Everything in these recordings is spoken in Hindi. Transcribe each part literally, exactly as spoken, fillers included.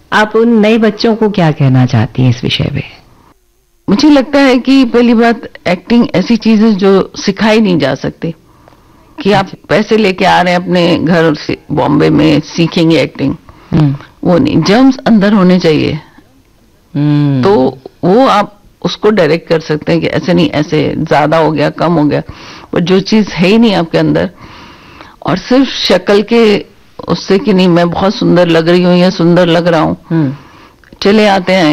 आप उन नए बच्चों को क्या कहना चाहती हैं इस विषय में? मुझे लगता है कि पहली बात, एक्टिंग ऐसी चीज है जो सिखाई नहीं जा सकती कि आप पैसे लेके आ रहे हैं अपने घर से बॉम्बे में सीखेंगे एक्टिंग, वो नहीं। जर्म्स अंदर होने चाहिए तो वो आप उसको डायरेक्ट कर सकते हैं कि ऐसे नहीं, ऐसे ज्यादा हो गया, कम हो गया। और जो चीज है ही नहीं आपके अंदर, और सिर्फ शक्ल के उससे कि नहीं मैं बहुत सुंदर लग रही हूँ या सुंदर लग रहा हूँ, चले आते हैं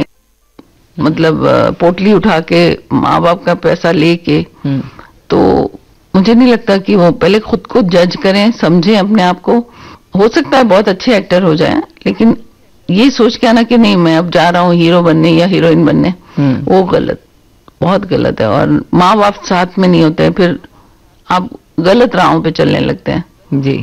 मतलब पोटली उठा के माँ बाप का पैसा लेके, तो मुझे नहीं लगता कि वो पहले खुद को जज करें, समझें अपने आप को। हो सकता है बहुत अच्छे एक्टर हो जाएं, लेकिन ये सोच के आना कि नहीं मैं अब जा रहा हूँ हीरो बनने या हीरोइन बनने, वो गलत, बहुत गलत है। और माँ बाप साथ में नहीं होते, फिर आप गलत राहों पे चलने लगते हैं। जी,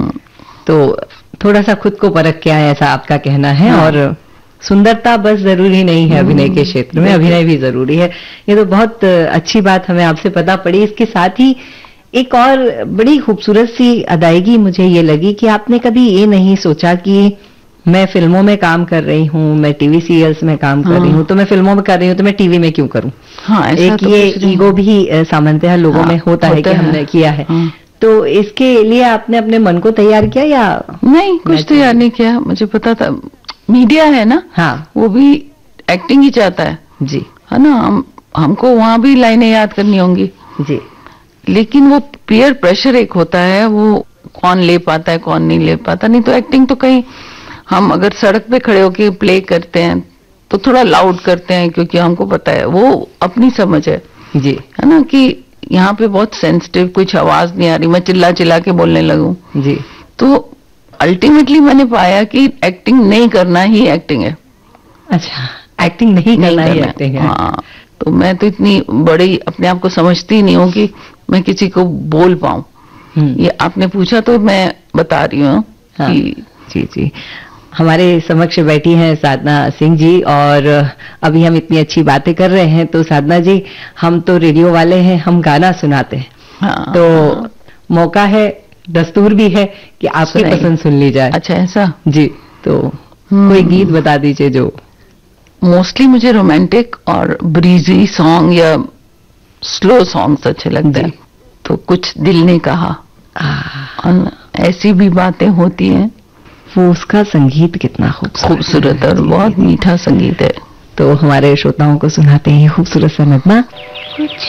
तो थोड़ा सा खुद को परख के आए, ऐसा आपका कहना है। हाँ। और सुंदरता बस जरूरी नहीं है अभिनय के क्षेत्र में, अभिनय भी जरूरी है। ये तो बहुत अच्छी बात हमें आपसे पता पड़ी। इसके साथ ही एक और बड़ी खूबसूरत सी अदायगी मुझे ये लगी कि आपने कभी ये नहीं सोचा कि मैं फिल्मों में काम कर रही हूँ, मैं टीवी सीरियल्स में काम कर हाँ। रही हूँ, तो मैं फिल्मों में कर रही हूँ तो मैं टीवी में क्यों करूँ। हाँ, एक तो ये ईगो भी सामान्यतः लोगों हाँ, में होता, होता है कि है। हमने किया है। हाँ। तो इसके लिए आपने अपने मन को तैयार किया या नहीं? कुछ तैयार नहीं किया, मुझे पता था मीडिया है ना, हाँ, वो भी एक्टिंग ही चाहता है जी, है ना। हम हमको वहां भी लाइनें याद करनी होंगी जी, लेकिन वो पीयर प्रेशर एक होता है, वो कौन ले पाता है कौन नहीं ले पाता। नहीं तो एक्टिंग तो कहीं हम अगर सड़क पे खड़े होके प्ले करते हैं तो थोड़ा लाउड करते हैं, क्योंकि हमको पता है वो अपनी समझ है जी, है ना, कि यहाँ पे बहुत सेंसिटिव, कुछ आवाज नहीं आ रही, मैं चिल्ला चिल्ला के बोलने लगूं जी। तो अल्टीमेटली मैंने पाया कि एक्टिंग नहीं करना ही एक्टिंग है। अच्छा, एक्टिंग नहीं करना ही एक्टिंग है। हाँ, तो मैं तो इतनी बड़ी अपने आप को समझती नहीं हूँ कि मैं किसी को बोल पाऊं। ये आपने पूछा तो मैं बता रही हूँ हाँ, कि जी जी। हमारे समक्ष बैठी हैं साधना सिंह जी, और अभी हम इतनी अच्छी बातें कर रहे हैं। तो साधना जी, हम तो रेडियो वाले हैं, हम गाना सुनाते हैं हाँ, तो हाँ। मौका है, दस्तूर भी है कि आपकी पसंद सुन ली जाए। अच्छा, ऐसा जी, तो कोई गीत बता दीजिए जो। मोस्टली मुझे रोमांटिक और ब्रीजी सॉन्ग या स्लो सॉन्ग्स अच्छे लगते हैं। तो कुछ दिल ने कहा, ऐसी भी बातें होती हैं, वो उसका संगीत कितना खूबसूरत और बहुत मीठा संगीत है। तो हमारे श्रोताओं को सुनाते हैं खूबसूरत सा नगमा। कुछ